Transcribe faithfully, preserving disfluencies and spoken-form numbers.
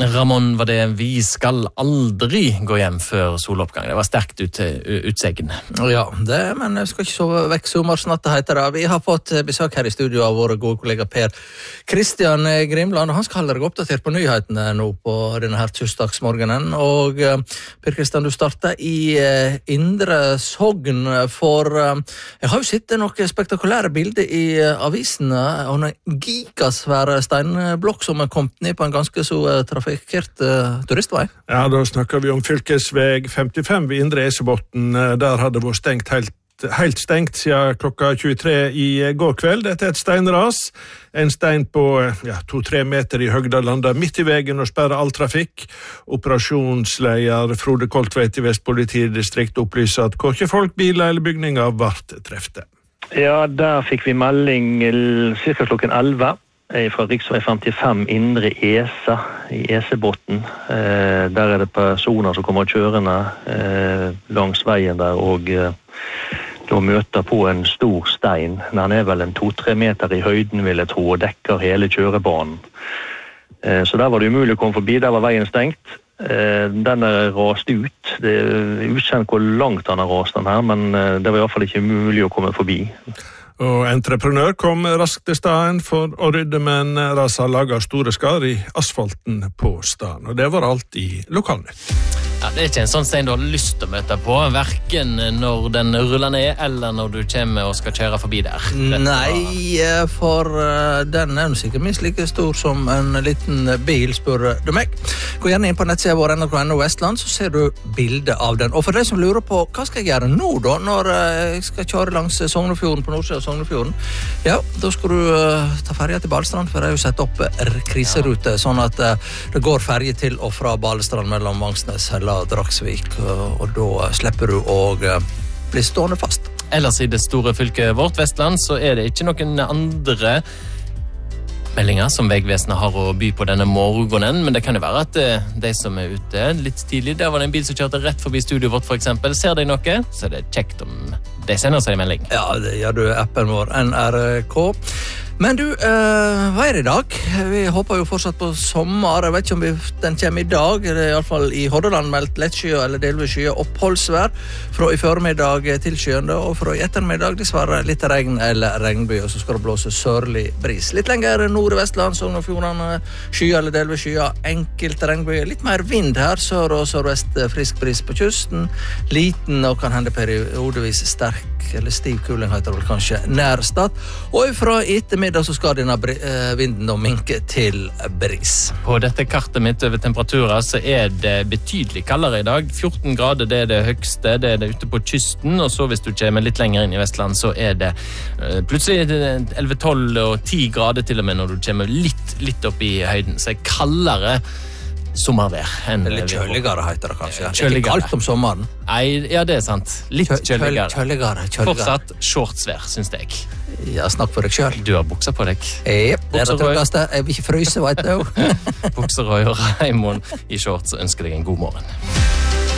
Ramón var det, vi skal aldri gå hjem før soloppgang. Det var sterkt ut, utsegn. Ja, det, men jeg skal ikke sove vekk sommersnatta, heter det. Vi har fått besøk her i studio av våre gode kollega Per Kristian Grimland, og han skal holde deg oppdatert på nyhetene nå på denne her tirsdagsmorgenen. Og Per Kristian, du startet i Indre Sogn, for jeg har jo sett noen spektakulære bilder i avisene, og en gigasvære steinblokk som er kommet ned på en ganske så trafikkert uh, turistvei. Ja, da snakker vi om fylkesveg femtifem ved Indre Esebotn. Der hadde det vært stengt helt, helt stengt siden klokka tjuetre i går kveld. Dette er et steinras. En stein på ja, to-tre meter i høgda lander midt i vegen og sperrer all trafikk. Operasjonsleder Frode Koltvedt i Vest politidistrikt opplyser at korkje folk, biler eller bygninger vart trefte. Ja, der fikk vi melding cirka klokken elleve. Fra riksvei femtifem Indre Esa i Esebotn. Eh, der er det personer som kommer kjørende eh, langs veien der og eh, da møter på en stor stein. Den er vel en to-tre meter i høyden, vil jeg tro, og dekker hele kjørebanen. Eh, så der var det umulig å komme forbi, der var veien stengt. Eh, den er rast ut. Det er ukjent hvor langt den har rast den her, men eh, det var i hvert fall ikke mulig å komme forbi. Og entreprenør kom raskt til staden for å rydde, men rasa laget store skar i asfalten på staden. Og det var alt i Lokalnytt. Ja, det er ikke en sånn stein du har lyst til å møte på, hverken når den ruller ned, eller når du kommer og skal kjøre forbi der. Nei, for den er sikkert minst like stor som en liten bil, spør du meg. Gå gjerne inn på nettsiden vår N R K N O Vestland, så ser du bildet av den. Og for deg som lurer på, hva skal jeg gjøre nå da, når jeg skal kjøre langs Sognefjorden, på nordsiden av Sognefjorden? Ja, da skal du ta ferje til Balestrand, for jeg har jo sett opp kriserute, sånn at det går ferje til og fra Balestrand mellom Vangsnes, Hella Dragsvik, og da slipper du å bli stående fast. Ellers i det store fylket vårt, Vestland, så er det ikke noen andre meldinger som Vegvesenet har å by på denne morgenen, men det kan jo være at de som er ute litt tidlig, der var det en bil som kjørte rett forbi studioet vårt for eksempel, ser de noe, så er det kjekt om de sender seg en melding. Ja, det gjør du, appen vår N R K. Men du, uh, hva er det i dag? Vi håper jo fortsatt på sommer. Jeg vet ikke om vi, den kommer i dag. Det er i alle fall i Hordaland meldt lettskyet eller delvis skyet oppholdsvær fra i formiddag til skyende, og fra i ettermiddag dessverre litt regn eller regnby, og så skal det blåse sørlig bris. Litt lenger nord i Vestland, Sogn og Fjordane, skyet eller delvis skyet, enkelt regnby, litt mer vind her, sør og sørvest, frisk bris på kysten, liten og kan hende periodevis sterk eller stiv kuling heter det vel kanskje nærstad, og fra ettermiddag så skal denne vinden da minke til bris. På dette kartet mitt over temperaturer så er det betydelig kaldere i dag. fjorten grader, det er det høgste, det er det ute på kysten, og så hvis du kommer litt lenger inn i Vestland så er det uh, plutselig elleve tolv og ti grader til og med når du kommer litt, litt opp i høyden, så er det kaldere sommervær. Litt kjøligere heter det kanskje. Det er ikke kaldt om sommeren. Nei, ja det er sant. Litt kjøligere. Kjøligere, kjøligere. Fortsatt shortsvær, synes jeg. Ja, snakk for deg selv. Du har bukser på deg. Jep, det er det tryggeste. Jeg vil ikke fryse, vet du. Bukserøy og Raimond i shorts ønsker deg en god morgen.